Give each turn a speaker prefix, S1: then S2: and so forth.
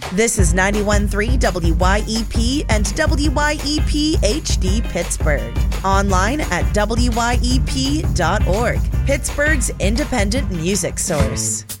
S1: This is 91.3 WYEP and WYEP HD Pittsburgh. Online at wyep.org, Pittsburgh's independent music source.